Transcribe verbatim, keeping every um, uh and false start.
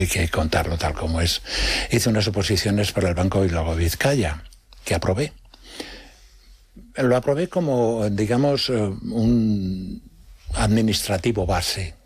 hay que contarlo tal como es. Hice unas oposiciones para el Banco Bilbao Vizcaya, que aprobé. Lo aprobé como, digamos, un administrativo base,